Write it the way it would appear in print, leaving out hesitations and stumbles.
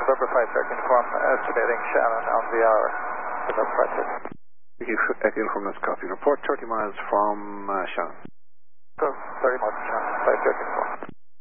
November 513 form, estimating Shannon on the hour. November 513. Echo Uniform, that's copy. Report 30 miles from Shannon. Go 30 miles from Shannon, 513.